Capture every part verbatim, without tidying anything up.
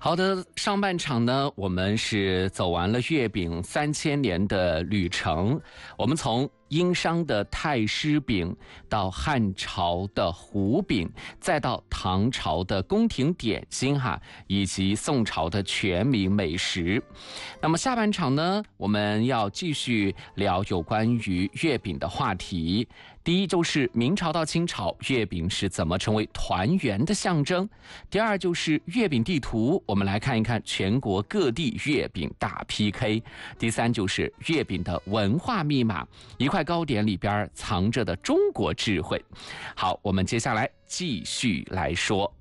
好的，上半场呢，我们是走完了月饼三千年的旅程，我们从殷商的太师饼，到汉朝的胡饼，再到唐朝的宫廷点心哈，以及宋朝的全民美食。那么下半场呢，我们要继续聊有关于月饼的话题。第一就是明朝到清朝，月饼是怎么成为团圆的象征。第二就是月饼地图，我们来看一看全国各地月饼大 P K。第三就是月饼的文化密码，一块糕点里边藏着的中国智慧。好，我们接下来继续来说。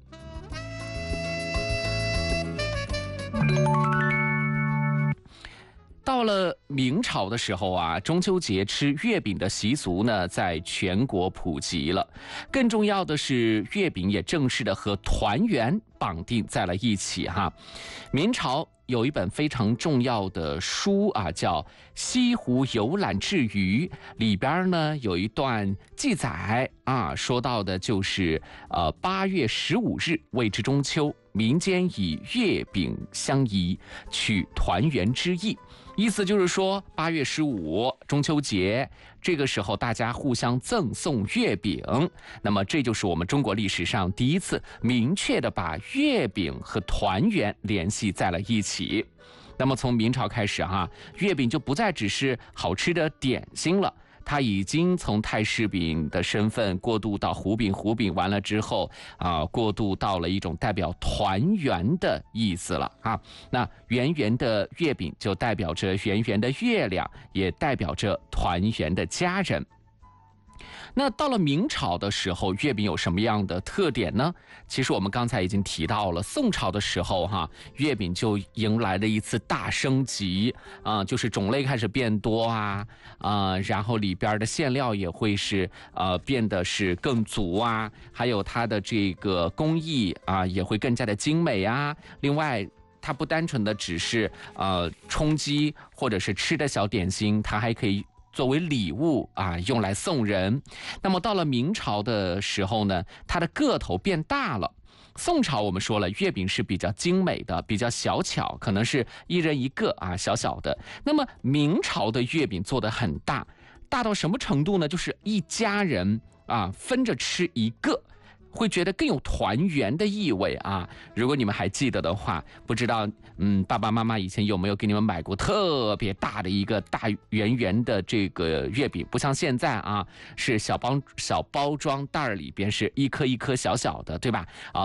到了明朝的时候啊，中秋节吃月饼的习俗呢，在全国普及了。更重要的是，月饼也正式的和团圆绑定在了一起哈。明朝有一本非常重要的书啊，叫《西湖游览志余》，里边呢有一段记载啊，说到的就是呃八月十五日谓之中秋，民间以月饼相宜，取团圆之意。意思就是说，八月十五中秋节，这个时候大家互相赠送月饼，那么这就是我们中国历史上第一次明确的把月饼和团圆联系在了一起。那么从明朝开始哈，月饼就不再只是好吃的点心了，它已经从太师饼的身份过渡到胡饼，胡饼完了之后啊、呃，过渡到了一种代表团圆的意思了啊。那圆圆的月饼就代表着圆圆的月亮，也代表着团圆的家人。那到了明朝的时候，月饼有什么样的特点呢？其实我们刚才已经提到了，宋朝的时候哈，月饼就迎来了一次大升级啊、呃，就是种类开始变多啊啊、呃，然后里边的馅料也会是呃变得是更足啊，还有它的这个工艺啊、呃、也会更加的精美啊。另外，它不单纯的只是呃充饥或者是吃的小点心，它还可以作为礼物啊，用来送人。那么到了明朝的时候呢，它的个头变大了。宋朝我们说了，月饼是比较精美的，比较小巧，可能是一人一个啊，小小的。那么明朝的月饼做得很大，大到什么程度呢？就是一家人啊分着吃一个，会觉得更有团圆的意味啊！如果你们还记得的话，不知道嗯，爸爸妈妈以前有没有给你们买过特别大的一个大圆圆的这个月饼？不像现在啊，是小包小包装袋里边是一颗一颗小小的，对吧？啊。